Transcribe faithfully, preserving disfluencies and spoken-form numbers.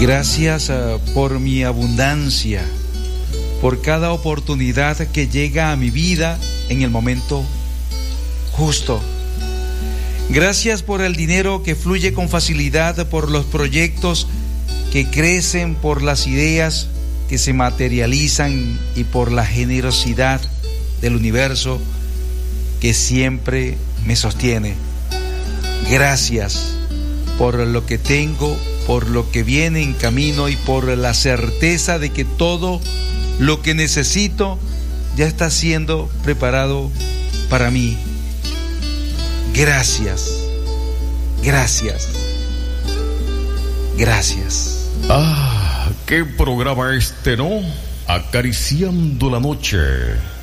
Gracias uh, por mi abundancia, por cada oportunidad que llega a mi vida en el momento justo. Gracias por el dinero que fluye con facilidad, por los proyectos que crecen, por las ideas que se materializan y por la generosidad del universo que siempre me sostiene. Gracias por lo que tengo, por lo que viene en camino y por la certeza de que todo lo que necesito ya está siendo preparado para mí. Gracias, gracias, gracias. Ah, qué programa este, ¿no? Acariciando la noche.